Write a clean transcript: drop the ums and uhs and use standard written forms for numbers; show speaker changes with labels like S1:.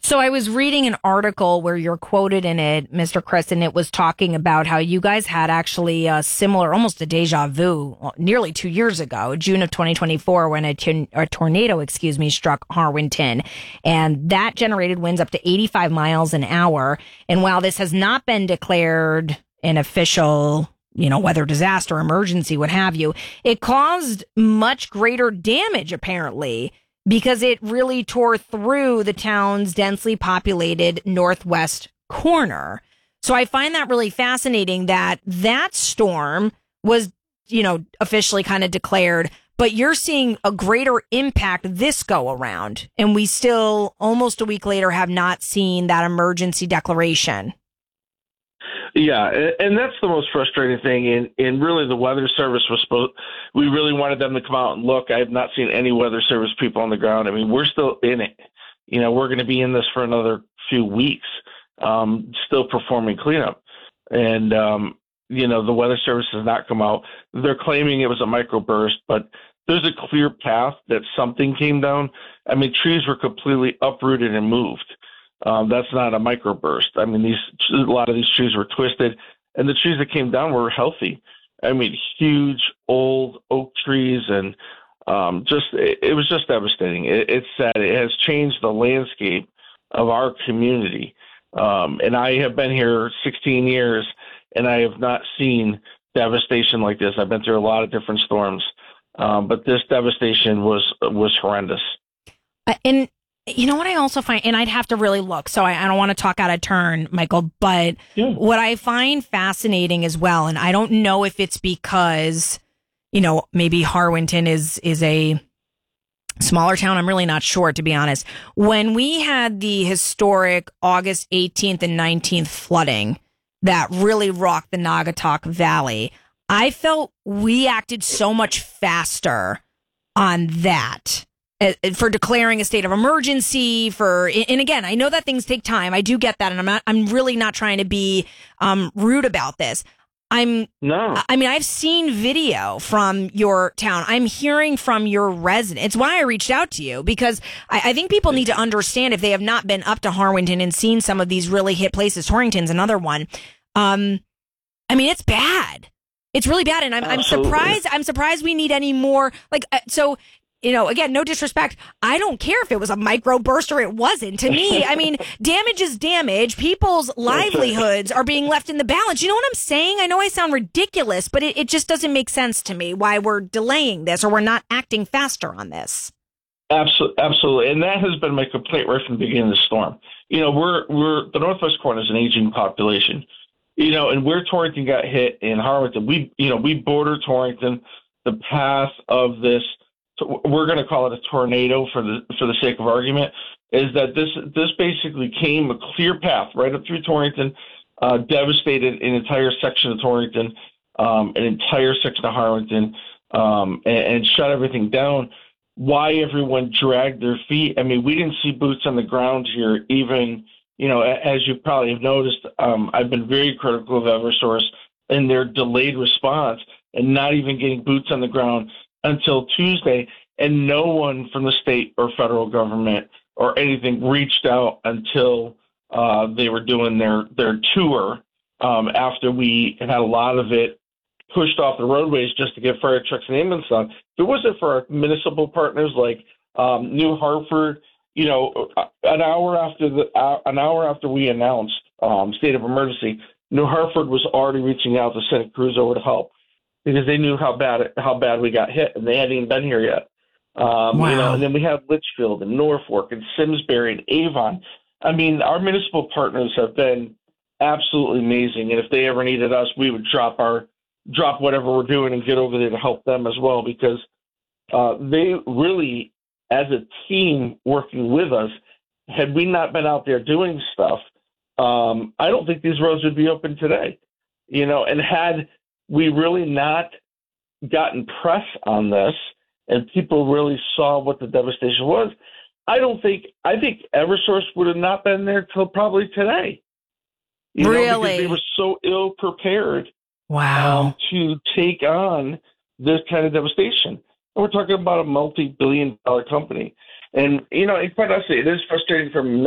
S1: So I was reading an article where you're quoted in it, Mr. Chris, and it was talking about how you guys had actually a similar, almost a deja vu, nearly 2 years ago, June of 2024, when a tornado, struck Harwinton. And that generated winds up to 85 miles an hour. And while this has not been declared an official, weather disaster, emergency, what have you, it caused much greater damage, apparently, because it really tore through the town's densely populated northwest corner. So I find that really fascinating that storm was, officially kind of declared, but you're seeing a greater impact this go around. And we still, almost a week later, have not seen that emergency declaration.
S2: Yeah, and that's the most frustrating thing. And really, the Weather Service we really wanted them to come out and look. I have not seen any Weather Service people on the ground. I mean, we're still in it. We're going to be in this for another few weeks, still performing cleanup. And, the Weather Service has not come out. They're claiming it was a microburst, but there's a clear path that something came down. I mean, trees were completely uprooted and moved. That's not a microburst. I mean, a lot of these trees were twisted, and the trees that came down were healthy. I mean, huge old oak trees, and it was just devastating. It's sad. It has changed the landscape of our community. And I have been here 16 years, and I have not seen devastation like this. I've been through a lot of different storms, but this devastation was horrendous.
S1: And you know what I also find, and I'd have to really look, so I don't want to talk out of turn, Michael, but what I find fascinating as well, and I don't know if it's because, maybe Harwinton is a smaller town. I'm really not sure, to be honest. When we had the historic August 18th and 19th flooding that really rocked the Naugatuck Valley, I felt we acted so much faster on that. For declaring a state of emergency, and again, I know that things take time. I do get that, and I'm really not trying to be rude about this. I've seen video from your town. I'm hearing from your residents. It's why I reached out to you, because I think people need to understand, if they have not been up to Harwinton and seen some of these really hit places. Torrington's another one. It's bad. It's really bad, and I'm surprised. I'm surprised we need any more. Again, no disrespect. I don't care if it was a microburst or it wasn't. To me, damage is damage. People's livelihoods are being left in the balance. You know what I'm saying? I know I sound ridiculous, but it just doesn't make sense to me why we're delaying this or we're not acting faster on this.
S2: Absolutely. And that has been my complaint right from the beginning of the storm. We're the northwest corner is an aging population. And where Torrington got hit in Harwinton, we border Torrington. The path of this, we're going to call it a tornado for the sake of argument, is that this basically came a clear path right up through Torrington, devastated an entire section of Torrington, an entire section of Harwinton, and shut everything down. Why everyone dragged their feet? I mean, we didn't see boots on the ground here. Even, as you probably have noticed, I've been very critical of Eversource and their delayed response and not even getting boots on the ground until Tuesday, and no one from the state or federal government or anything reached out until they were doing their tour, after we had a lot of it pushed off the roadways just to get fire trucks and ambulance on. If it wasn't for our municipal partners like New Hartford, an hour after we announced state of emergency, New Hartford was already reaching out to send crews over to help, because they knew how bad we got hit, and they hadn't even been here yet.
S1: Wow.
S2: And then we have Litchfield and Norfolk and Simsbury and Avon. I mean, our municipal partners have been absolutely amazing, and if they ever needed us, we would drop whatever we're doing and get over there to help them as well, because they really, as a team working with us, had we not been out there doing stuff, I don't think these roads would be open today. And had we really not gotten press on this and people really saw what the devastation was, I think Eversource would have not been there till probably today.
S1: Really?
S2: Because they were so ill prepared.
S1: Wow.
S2: To take on this kind of devastation. And we're talking about a multi-billion-dollar company. And, quite honestly, it is frustrating from